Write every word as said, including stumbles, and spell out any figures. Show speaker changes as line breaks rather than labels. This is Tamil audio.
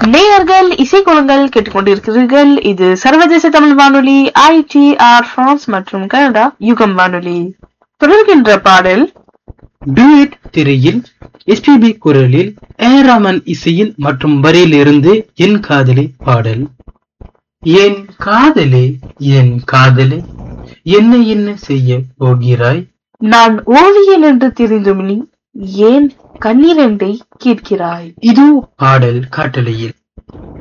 நேயர்கள் இசைக்குளங்கள் கேட்டுக்கொண்டிருக்கிறீர்கள். இது சர்வதேச தமிழ் வானொலி ஐ டி ஆர் பிரான்ஸ் மற்றும் கனடா யுகம் வானொலி. தொடர்கின்ற பாடல்
டூயட் திரையில் எஸ்பிபி குரலில் ஏராமன் இசையில் மற்றும் வரியிலிருந்து என் காதலி பாடல். என் காதலே என் காதலே என்ன என்ன செய்ய போகிறாய்,
நான் ஓவியன் என்று தெரிந்தும் நீ ஏன் கண்ணீரண்டை கேட்கிறாய்.
இது பாடல் காட்டலையில்.